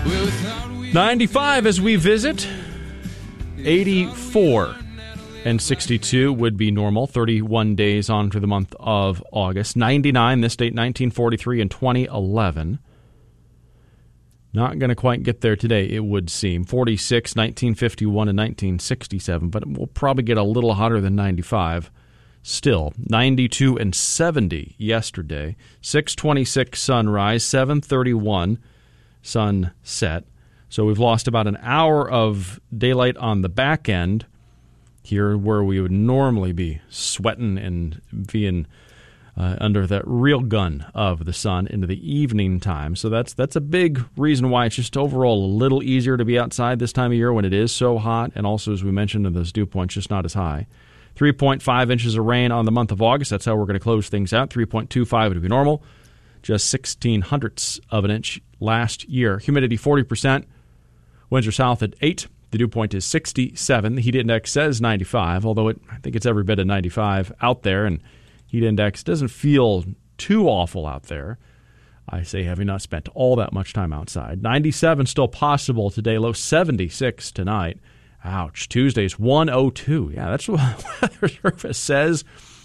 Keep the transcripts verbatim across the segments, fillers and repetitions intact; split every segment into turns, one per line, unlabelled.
ninety-five as we visit. eighty-four and sixty-two would be normal. thirty-one days on to the month of August. ninety-nine this date, nineteen forty-three and twenty eleven. Not going to quite get there today, it would seem. forty-six, nineteen fifty-one, and nineteen sixty-seven, but we'll probably get a little hotter than ninety-five. Still, ninety-two and seventy yesterday. six twenty-six sunrise, seven thirty-one sunset. So we've lost about an hour of daylight on the back end here where we would normally be sweating and being uh, under that real gun of the sun into the evening time. So that's that's a big reason why it's just overall a little easier to be outside this time of year when it is so hot. And also, as we mentioned, those dew points just not as high. three point five inches of rain on the month of August. That's how we're going to close things out. three point two five would be normal. Just sixteen hundredths of an inch last year. Humidity forty percent. Winds are south at eight. The dew point is sixty-seven. The heat index says ninety-five, although it, I think it's every bit of ninety-five out there. And heat index doesn't feel too awful out there. I say having not spent all that much time outside. ninety-seven still possible today. Low seventy-six tonight. Ouch. Tuesday's one oh two. Yeah, that's what Weather Service says.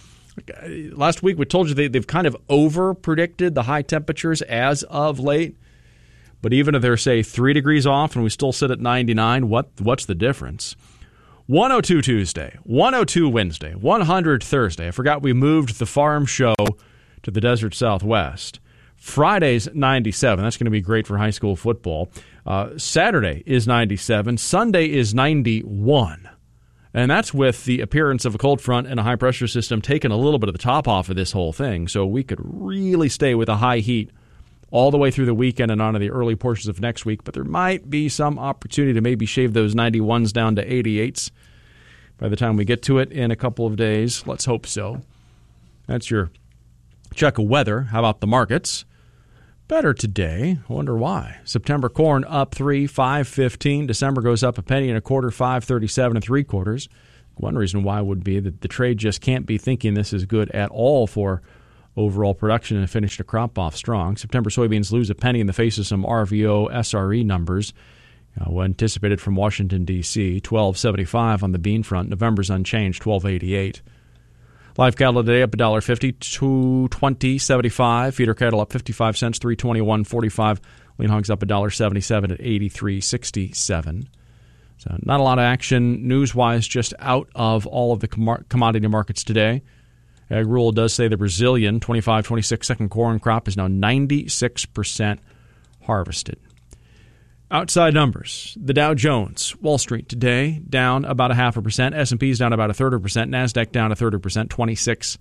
Last week we told you they, they've kind of over-predicted the high temperatures as of late. But even if they're, say, three degrees off and we still sit at ninety-nine, what what's the difference? one oh two Tuesday, one oh two Wednesday, one hundred Thursday. I forgot we moved the farm show to the desert Southwest. Friday's ninety-seven. That's going to be great for high school football. Uh, Saturday is ninety-seven. Sunday is ninety-one. And that's with the appearance of a cold front and a high-pressure system taking a little bit of the top off of this whole thing. So we could really stay with a high heat all the way through the weekend and on to the early portions of next week. But there might be some opportunity to maybe shave those ninety-ones down to eighty-eights by the time we get to it in a couple of days. Let's hope so. That's your check of weather. How about the markets? Better today. I wonder why. September corn up three, five fifteen. December goes up a penny and a quarter, five thirty-seven and three quarters. One reason why would be that the trade just can't be thinking this is good at all for overall production and finished a crop off strong. September soybeans lose a penny in the face of some R V O S R E numbers. Uh, anticipated from Washington, D C twelve seventy-five on the bean front. November's unchanged, twelve eighty-eight. Live cattle today up one dollar fifty, two twenty seventy-five. Feeder cattle up fifty-five cents, three twenty-one forty-five. Lean hogs up one dollar seventy-seven at eighty-three sixty-seven. So not a lot of action news-wise just out of all of the com- commodity markets today. Ag Rule does say the Brazilian twenty-five twenty-six second corn crop is now ninety-six percent harvested. Outside numbers, the Dow Jones, Wall Street today, down about a half a percent. S and P's down about a third of a percent. NASDAQ down a third of a percent, twenty-six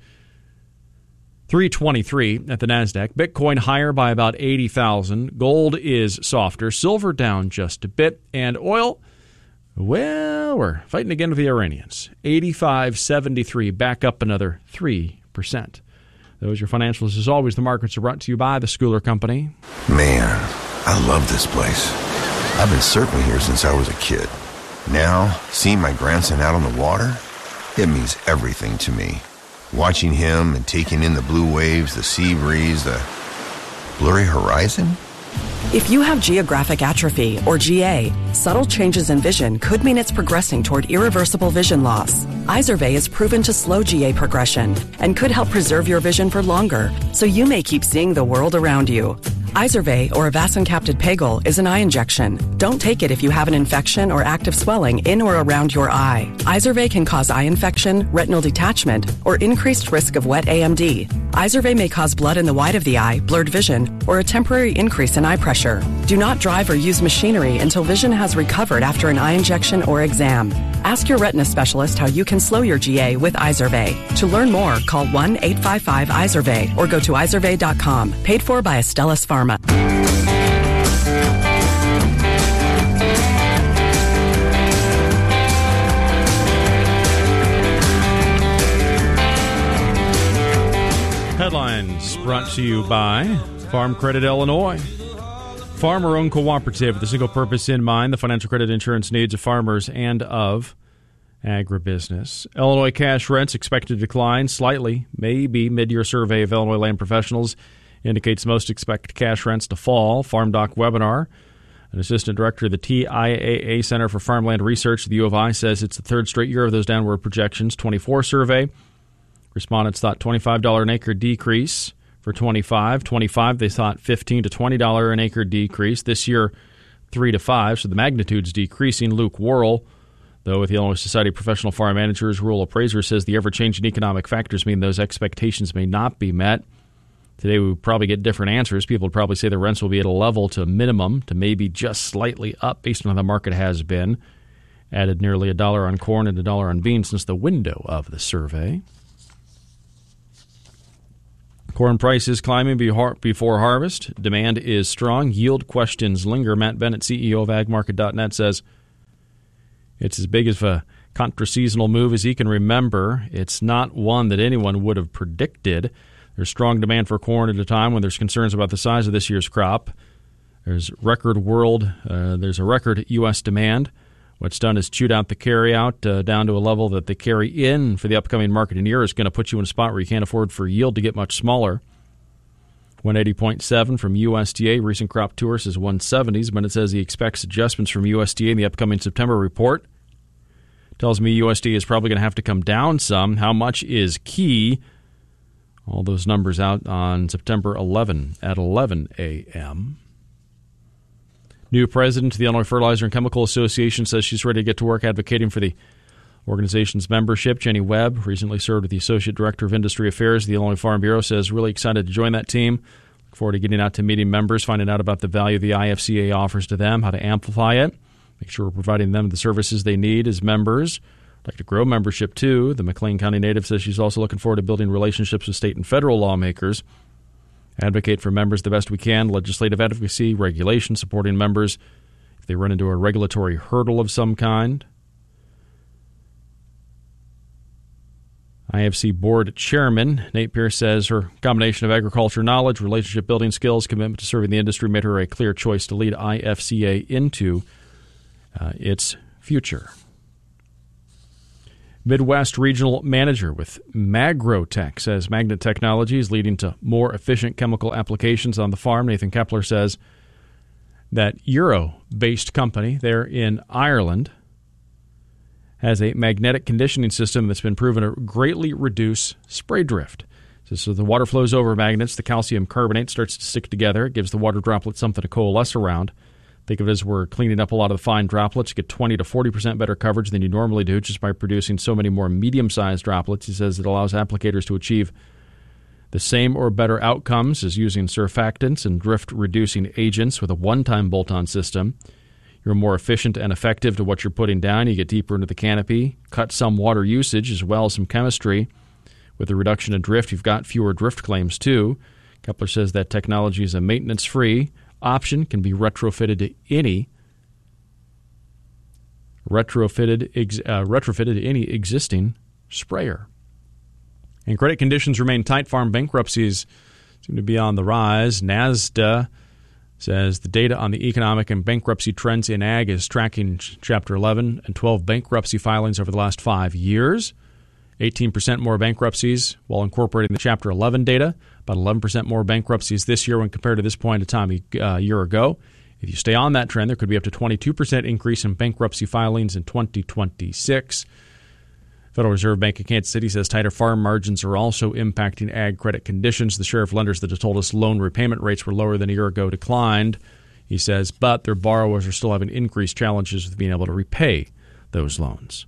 three twenty-three at the NASDAQ. Bitcoin higher by about eighty thousand. Gold is softer. Silver down just a bit. And oil, well, we're fighting again with the Iranians. eighty-five seventy-three, back up another three percent. Those are your financials. As always, the markets are brought to you by the Schooler Company.
Man, I love this place. I've been surfing here since I was a kid. Now, seeing my grandson out on the water, it means everything to me. Watching him and taking in the blue waves, the sea breeze, the blurry horizon.
If you have geographic atrophy, or G A, subtle changes in vision could mean it's progressing toward irreversible vision loss. Izervay is proven to slow G A progression and could help preserve your vision for longer, so you may keep seeing the world around you. Izervay, or avacincaptad pegol, is an eye injection. Don't take it if you have an infection or active swelling in or around your eye. Izervay can cause eye infection, retinal detachment, or increased risk of wet A M D. Izervay may cause blood in the white of the eye, blurred vision, or a temporary increase in eye pressure. Do not drive or use machinery until vision has recovered after an eye injection or exam. Ask your retina specialist how you can slow your G A with Izervay. To learn more, call one eight five five Izervay or go to izervay dot com. Paid for by Astellas Pharma.
Headlines brought to you by Farm Credit Illinois. Farmer-owned cooperative with a single purpose in mind, the financial credit insurance needs of farmers and of agribusiness. Illinois cash rents expected to decline slightly. Maybe mid-year survey of Illinois land professionals indicates most expect cash rents to fall. Farm Doc webinar An assistant director of the T I A A Center for Farmland Research at the U of I says it's the third straight year of those downward projections. twenty-four survey, respondents thought twenty-five dollars an acre decrease for twenty-five. twenty-five, they thought fifteen to twenty dollars an acre decrease. This year, three to five, so the magnitude's decreasing. Luke Worrell, though, with the Illinois Society of Professional Farm Managers, rural appraiser, says the ever-changing economic factors mean those expectations may not be met. Today, we would probably get different answers. People would probably say the rents will be at a level to minimum to maybe just slightly up based on how the market has been. Added nearly a dollar on corn and a dollar on beans since the window of the survey. Corn prices climbing before harvest. Demand is strong. Yield questions linger. Matt Bennett, C E O of ag market dot net, says it's as big of a contra-seasonal move as he can remember. It's not one that anyone would have predicted. There's strong demand for corn at a time when there's concerns about the size of this year's crop. There's record world, uh, there's a record U S demand. What's done is chewed out the carry-out uh, down to a level that the carry-in for the upcoming marketing year is going to put you in a spot where you can't afford for yield to get much smaller. one eighty point seven from U S D A. Recent crop tour says one seventies, but it says he expects adjustments from U S D A in the upcoming September report. Tells me U S D A is probably going to have to come down some. How much is key? All those numbers out on September eleventh at eleven a.m. New president of the Illinois Fertilizer and Chemical Association says she's ready to get to work advocating for the organization's membership. Jenny Webb recently served as the Associate Director of Industry Affairs of the Illinois Farm Bureau, says really excited to join that team. Look forward to getting out to meeting members, finding out about the value the I F C A offers to them, how to amplify it, make sure we're providing them the services they need as members. I'd like to grow membership, too. The McLean County native says she's also looking forward to building relationships with state and federal lawmakers. Advocate for members the best we can, legislative advocacy, regulation, supporting members if they run into a regulatory hurdle of some kind. I F C Board Chairman Nate Pierce says her combination of agriculture knowledge, relationship building skills, commitment to serving the industry made her a clear choice to lead I F C A into uh, its future. Midwest Regional Manager with Magrotech says magnet technology is leading to more efficient chemical applications on the farm. Nathan Kepler says that Euro-based company there in Ireland has a magnetic conditioning system that's been proven to greatly reduce spray drift. So, so the water flows over magnets, the calcium carbonate starts to stick together. It gives the water droplet something to coalesce around. Think of it as we're cleaning up a lot of the fine droplets. You get twenty to forty percent better coverage than you normally do just by producing so many more medium-sized droplets. He says it allows applicators to achieve the same or better outcomes as using surfactants and drift-reducing agents with a one-time bolt-on system. You're more efficient and effective to what you're putting down. You get deeper into the canopy, cut some water usage as well as some chemistry. With the reduction in drift, you've got fewer drift claims, too. Kepler says that technology is a maintenance-free option, can be retrofitted to any retrofitted ex, uh, retrofitted to any existing sprayer. And credit conditions remain tight. Farm bankruptcies seem to be on the rise. NASDA says the data on the economic and bankruptcy trends in ag is tracking Chapter eleven and twelve bankruptcy filings over the last five years. eighteen percent more bankruptcies while incorporating the Chapter eleven data. About eleven percent more bankruptcies this year when compared to this point in time a uh, year ago. If you stay on that trend, there could be up to twenty-two percent increase in bankruptcy filings in twenty twenty-six. Federal Reserve Bank of Kansas City says tighter farm margins are also impacting ag credit conditions. The share of lenders that have told us loan repayment rates were lower than a year ago declined, he says, but their borrowers are still having increased challenges with being able to repay those loans.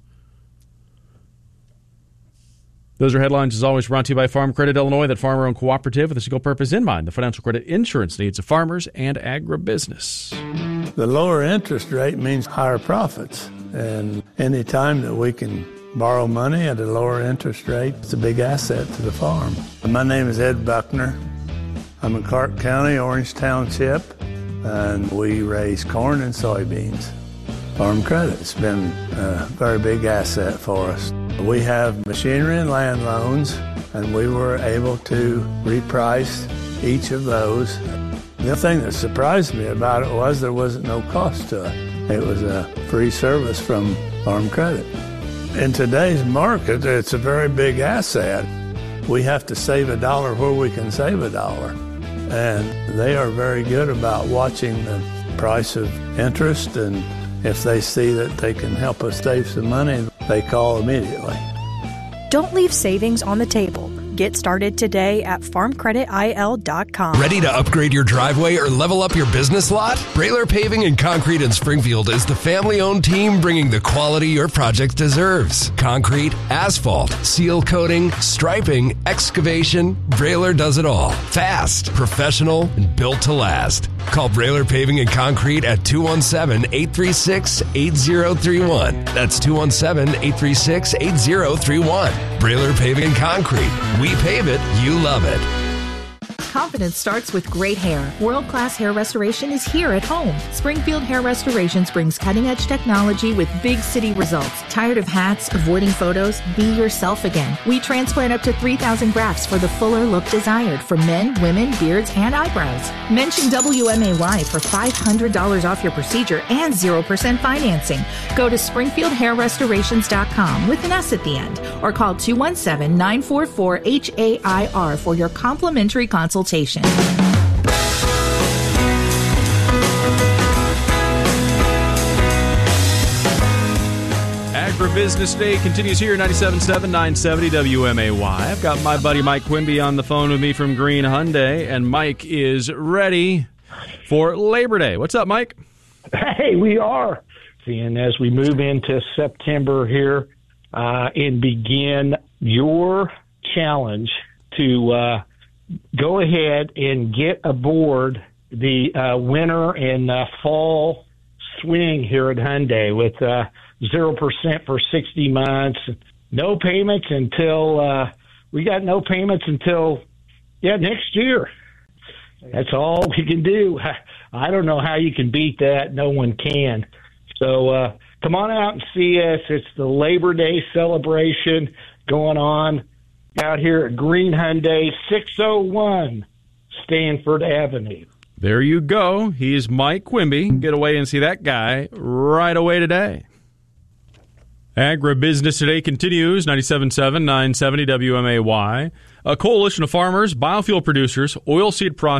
Those are headlines, as always, brought to you by Farm Credit Illinois, that farmer-owned cooperative with a single purpose in mind, the financial credit insurance needs of farmers and agribusiness.
The lower interest rate means higher profits, and any time that we can borrow money at a lower interest rate, it's a big asset to the farm. My name is Ed Buckner. I'm in Clark County, Orange Township, and we raise corn and soybeans. Farm Credit's been a very big asset for us. We have machinery and land loans, and we were able to reprice each of those. The thing that surprised me about it was there wasn't no cost to it. It was a free service from Farm Credit. In today's market, it's a very big asset. We have to save a dollar where we can save a dollar. And they are very good about watching the price of interest, and if they see that they can help us save some money, they call immediately.
Don't leave savings on the table. Get started today at farm credit I L dot com.
Ready to upgrade your driveway or level up your business lot? Brailer Paving and Concrete in Springfield is the family-owned team bringing the quality your project deserves. Concrete, asphalt, seal coating, striping, excavation. Brailer does it all. Fast, professional, and built to last. Call Brailer Paving and Concrete at two one seven, eight three six, eight zero three one. That's two one seven, eight three six, eight zero three one. Brailer Paving and Concrete. We pave it, you love it.
Confidence starts with great hair. World-class hair restoration is here at home. Springfield Hair Restorations brings cutting-edge technology with big city results. Tired of hats, avoiding photos? Be yourself again. We transplant up to three thousand grafts for the fuller look desired for men, women, beards, and eyebrows. Mention W M A Y for five hundred dollars off your procedure and zero percent financing. Go to springfield hair restorations dot com with an S at the end or call two one seven, nine four four, H A I R for your complimentary consultation.
Agribusiness Day continues here, ninety-seven point seven, nine seventy W M A Y. I've got my buddy Mike Quimby on the phone with me from Green Hyundai, and Mike is ready for Labor Day. What's up, Mike?
Hey, we are. Seeing as we move into September here uh, and begin your challenge to uh, go ahead and get aboard the uh, winter and uh, fall swing here at Hyundai with uh, zero percent for sixty months, no payments until uh, we got no payments until yeah next year. That's all we can do. I don't know how you can beat that. No one can. So uh, come on out and see us. It's the Labor Day celebration going on out here at Green Hyundai, six oh one Stanford Avenue.
There you go. He's Mike Quimby. Get away and see that guy right away today. Agribusiness Today continues, ninety-seven point seven, nine seventy W M A Y. A coalition of farmers, biofuel producers, oilseed processors,